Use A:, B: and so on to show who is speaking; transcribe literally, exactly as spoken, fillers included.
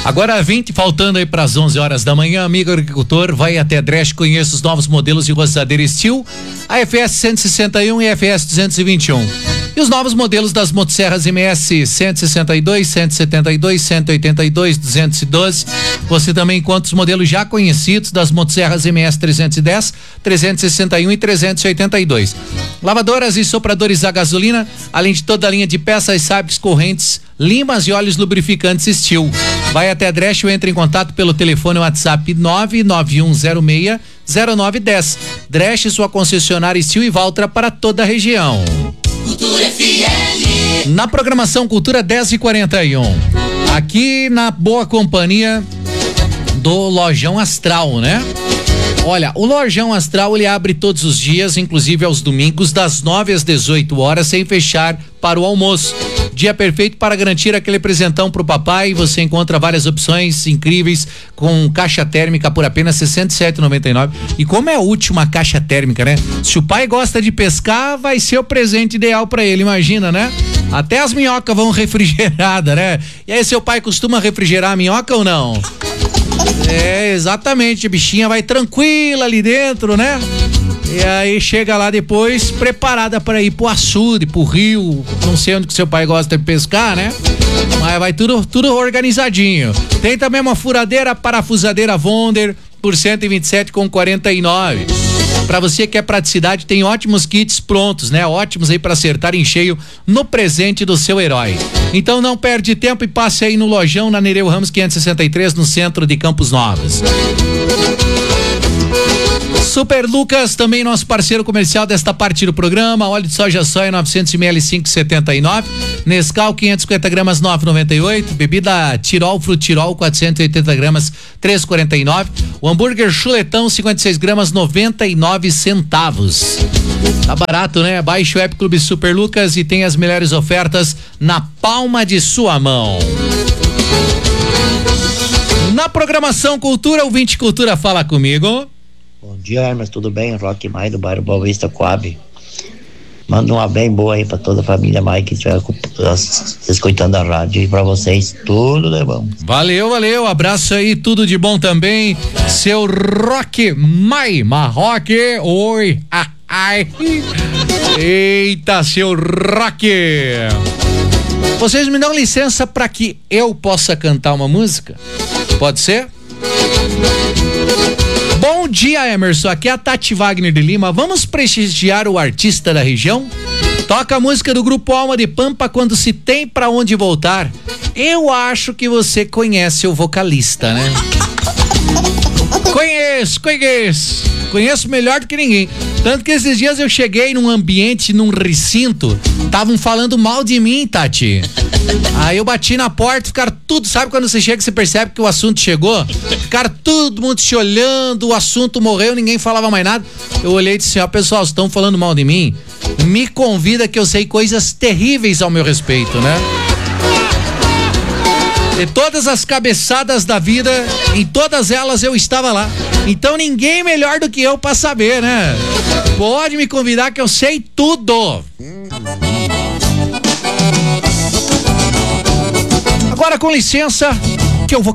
A: Agora vinte, faltando aí para as onze horas da manhã, amigo agricultor, vai até a Dresch, conheça os novos modelos de roçadeira Steel, a F S cento e sessenta e um e a F S duzentos e vinte e um. E os novos modelos das motosserras M S cento e sessenta e dois, cento e setenta e dois, cento e oitenta e dois, duzentos e doze. Você também encontra os modelos já conhecidos das motosserras M S trezentos e dez, trezentos e sessenta e um e trezentos e oitenta e dois. Lavadoras e sopradores a gasolina, além de toda a linha de peças, sabres, correntes, limas e óleos lubrificantes Steel. Vai até a Dresch ou entre em contato pelo telefone WhatsApp nove nove um zero seis zero nove um zero. Dresch, sua concessionária Steel e Valtra para toda a região.
B: Cultura F M.
A: Na programação Cultura dez e quarenta e um. Aqui na boa companhia do Lojão Astral, né? Olha, o Lojão Astral ele abre todos os dias, inclusive aos domingos, das nove às dezoito horas, sem fechar para o almoço. Dia perfeito para garantir aquele presentão pro papai. Você encontra várias opções incríveis com caixa térmica por apenas sessenta e sete reais e noventa e nove centavos. E como é útil uma caixa térmica, né? Se o pai gosta de pescar, vai ser o presente ideal para ele, imagina, né? Até as minhocas vão refrigeradas, né? E aí, seu pai costuma refrigerar a minhoca ou não? É, exatamente, a bichinha vai tranquila ali dentro, né? E aí chega lá depois preparada para ir pro açude, pro rio, não sei onde que seu pai gosta de pescar, né? Mas vai tudo, tudo organizadinho. Tem também uma furadeira parafusadeira Wonder por cento e vinte e sete reais e quarenta e nove centavos. Para você que quer praticidade, tem ótimos kits prontos, né? Ótimos aí para acertar em cheio no presente do seu herói. Então não perde tempo e passe aí no Lojão, na Nereu Ramos quinhentos e sessenta e três, no centro de Campos Novos. Super Lucas, também nosso parceiro comercial desta parte do programa. Óleo de soja soia novecentos mililitros, cinco e setenta e nove. Nescau quinhentos e cinquenta gramas, nove e noventa e oito. Bebida Tirol Frutirol quatrocentos e oitenta gramas, três e quarenta e nove. O hambúrguer Chuletão cinquenta e seis gramas, noventa e nove centavos. Tá barato, né? Baixe o app Clube Super Lucas e tem as melhores ofertas na palma de sua mão. Na programação Cultura, o Vinte Cultura fala comigo.
C: Bom dia, Hermes, tudo bem? Roque Mai do bairro Boa Vista, Coab. Manda uma bem boa aí pra toda a família Mai que estiver escutando a rádio, e pra vocês tudo de bom.
A: Valeu, valeu, abraço aí, tudo de bom também. Seu Roque Mai, Marroque, oi, ah, ai. Eita, seu Roque. Vocês me dão licença pra que eu possa cantar uma música? Pode ser? Bom dia, Emerson, aqui é a Tati Wagner de Lima. Vamos prestigiar o artista da região? Toca a música do Grupo Alma de Pampa, Quando Se Tem Pra Onde Voltar. Eu acho que você conhece o vocalista, né? Conheço, conheço. Conheço melhor do que ninguém. Tanto que esses dias eu cheguei num ambiente, num recinto, estavam falando mal de mim, Tati. Aí eu bati na porta, ficaram tudo, sabe quando você chega e você percebe que o assunto chegou? Ficaram todo mundo te olhando, o assunto morreu, ninguém falava mais nada. Eu olhei e disse, ó, pessoal, estão falando mal de mim? Me convida que eu sei coisas terríveis ao meu respeito, né? De todas as cabeçadas da vida, em todas elas eu estava lá. Então ninguém melhor do que eu pra saber, né? Pode me convidar que eu sei tudo. Agora, com licença, que eu vou